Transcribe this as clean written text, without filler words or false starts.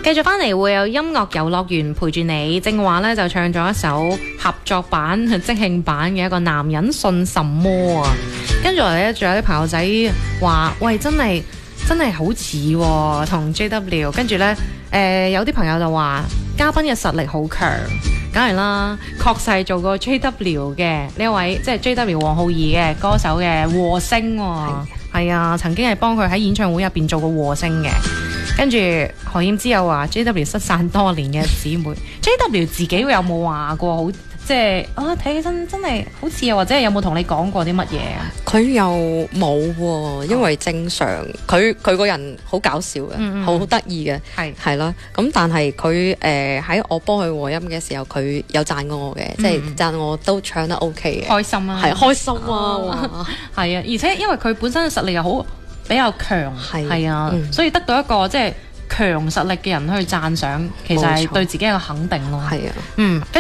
繼續翻嚟會有音樂遊樂園陪住你。正話咧就唱咗一首合作版、即興版嘅一個男人信什麼啊。跟住嚟咧，仲有啲朋友仔話：喂，真係好似喎，同 JW。跟住咧，有啲朋友就話嘉賓嘅實力好強，梗係啦，確實係做過 JW 嘅呢一位，即係 JW 黃浩兒嘅歌手嘅和聲喎。係啊，曾經係幫佢喺演唱會入邊做過和聲嘅。跟住何燕之又話 JW 失散多年嘅姊妹，JW 自己有冇話過好，即係睇起身真係好似啊，或者有冇同你講過啲乜嘢啊？ 佢又冇喎，因為正常佢個人好搞笑嘅，好得意嘅，係啦。咁但係佢喺我幫佢和音嘅時候，佢有讚過我嘅，即係讚我都唱得 OK 嘅， 開心啊， 係開心啊， 係啊，而且因為佢本身嘅實力又好比較強，係啊，所以得到一個即係強實力嘅人去讚賞，其實係對自己一個肯定咯。 係啊，